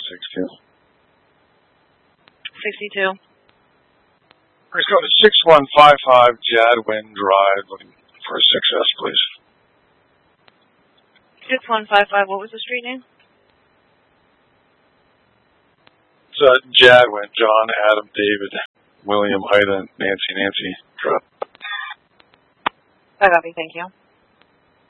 62. 62. Let's go to 6155 Jadwin Drive, looking for a 6S, please. 6155, what was the street name? It's Jadwin, John, Adam, David, William, Ida, Nancy, Drive. I copy, thank you.